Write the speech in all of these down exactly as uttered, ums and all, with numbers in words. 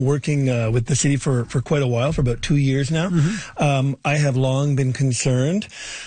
working uh, with the city for, for quite a while, for about two years now. Mm-hmm. Um, I have long been concerned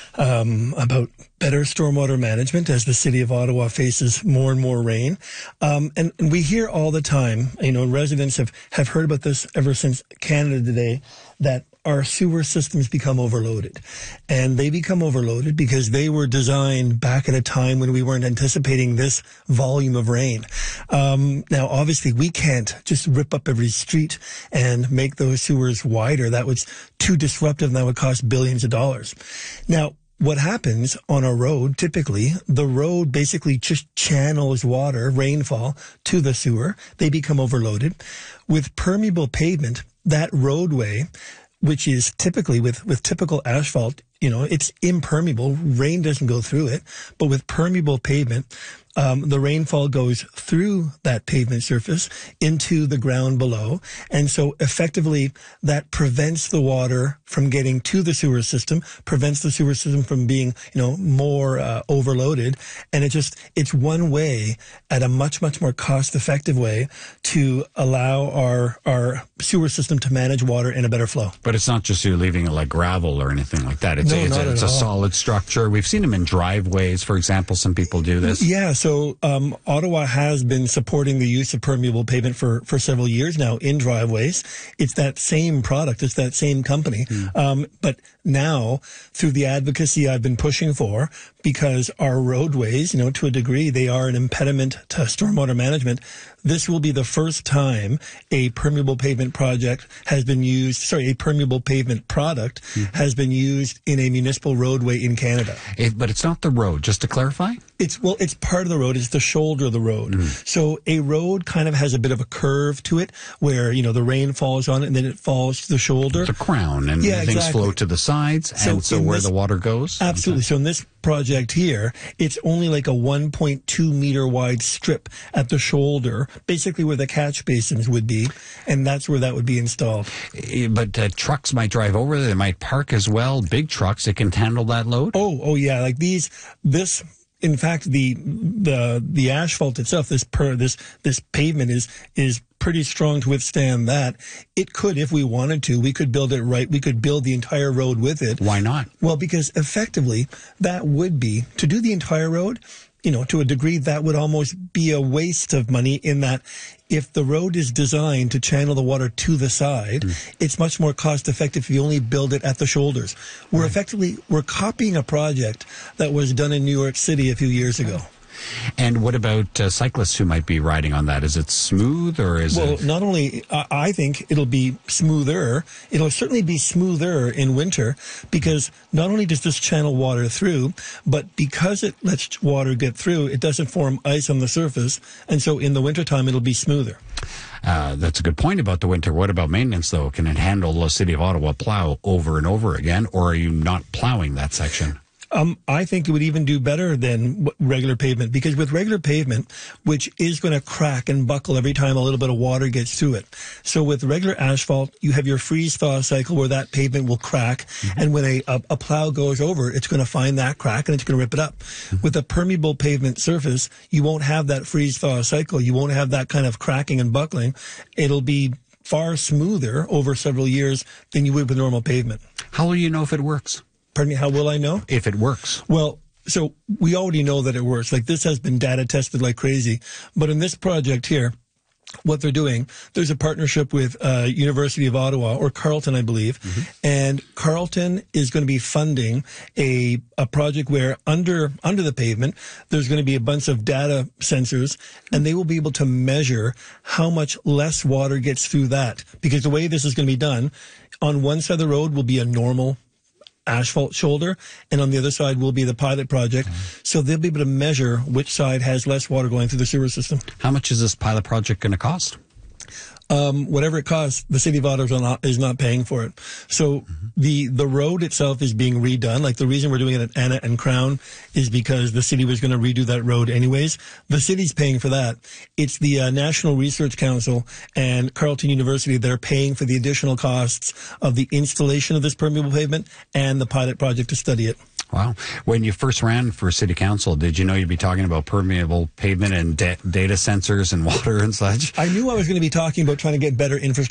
um, about better stormwater management as the city of Ottawa faces more and more rain. Um, and, and we hear all the time, you know, residents have, have heard about this ever since Canada Day, that our sewer systems become overloaded. And they become overloaded because they were designed back at a time when we weren't anticipating this volume of rain. Um, now, obviously, we can't just rip up every street and make those sewers wider. That was too disruptive, and that would cost billions of dollars. Now, what happens on a road, typically, the road basically just channels water, rainfall, to the sewer. They become overloaded. With permeable pavement, that roadway, which is typically with, with typical asphalt, you know, it's impermeable. Rain doesn't go through it. But with permeable pavement, um, the rainfall goes through that pavement surface into the ground below. And so effectively that prevents the water from getting to the sewer system, prevents the sewer system from being, you know, more uh, overloaded. And it just, it's one way at a much, much more cost effective way to allow our, our sewer system to manage water in a better flow. But it's not just you're leaving it like gravel or anything like that. It's, no, a, it's, not a, it's at a all. solid structure. We've seen them in driveways, for example. Some people do this. Yeah. So um, Ottawa has been supporting the use of permeable pavement for, for several years now in driveways. It's that same product. It's that same company. Mm. Um, but now, through the advocacy I've been pushing for, because our roadways, you know, to a degree, they are an impediment to stormwater management. This will be the first time a permeable pavement project has been used, sorry, a permeable pavement product mm-hmm. has been used in a municipal roadway in Canada. It, but it's not the road, just to clarify? It's, well, it's part of the road. It's the shoulder of the road. Mm. So a road kind of has a bit of a curve to it where, you know, the rain falls on it and then it falls to the shoulder. The crown, and yeah, things exactly. flow to the sides, so and so where this, the water goes? Absolutely. Okay. So in this project here, it's only like a one point two meter wide strip at the shoulder, basically where the catch basins would be, and that's where that would be installed. But uh, trucks might drive over there, they might park as well, big trucks that can handle that load? Oh, oh yeah, like these, this... In fact, the the the asphalt itself, this per this this pavement is is pretty strong to withstand that. It could, if we wanted to, we could build it right. We could build the entire road with it. Why not? Well, because effectively that would be to do the entire road. You know, to a degree, that would almost be a waste of money in that if the road is designed to channel the water to the side, mm. it's much more cost effective if you only build it at the shoulders. We're right. effectively, we're copying a project that was done in New York City a few years ago. And what about uh, cyclists who might be riding on that? Is it smooth or is well, it... Well, not only, uh, I think it'll be smoother, it'll certainly be smoother in winter because not only does this channel water through, but because it lets water get through, it doesn't form ice on the surface. And so in the wintertime, it'll be smoother. Uh, that's a good point about the winter. What about maintenance, though? Can it handle the City of Ottawa plow over and over again, or are you not plowing that section? Um, I think it would even do better than regular pavement because with regular pavement, which is going to crack and buckle every time a little bit of water gets through it. So with regular asphalt, you have your freeze-thaw cycle where that pavement will crack. Mm-hmm. And when a, a, a plow goes over, it's going to find that crack and it's going to rip it up. Mm-hmm. With a permeable pavement surface, you won't have that freeze-thaw cycle. You won't have that kind of cracking and buckling. It'll be far smoother over several years than you would with normal pavement. How will you know if it works? Pardon me, how will I know? If it works. Well, so we already know that it works. Like this has been data tested like crazy. But in this project here, what they're doing, there's a partnership with uh, University of Ottawa, or Carleton, I believe. Mm-hmm. And Carleton is going to be funding a a project where under under the pavement, there's going to be a bunch of data sensors, and they will be able to measure how much less water gets through that. Because the way this is going to be done, on one side of the road will be a normal asphalt shoulder, and on the other side will be the pilot project. Mm-hmm. So they'll be able to measure which side has less water going through the sewer system. How much is this pilot project going to cost? Um, whatever it costs, the City of Ottawa is not, is not paying for it. So mm-hmm. the the road itself is being redone. Like the reason we're doing it at Anna and Crown is because the city was going to redo that road anyways. The city's paying for that. It's the uh, National Research Council and Carleton University that are paying for the additional costs of the installation of this permeable pavement and the pilot project to study it. Wow. When you first ran for city council, did you know you'd be talking about permeable pavement and da- data sensors and water and such? I knew I was going to be talking about trying to get better infrastructure.